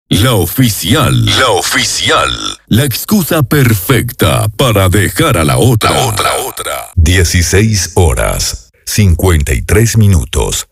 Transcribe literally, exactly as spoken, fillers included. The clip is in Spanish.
La oficial. La oficial. La excusa perfecta para dejar a la otra. La otra, otra. dieciséis horas, cincuenta y tres minutos.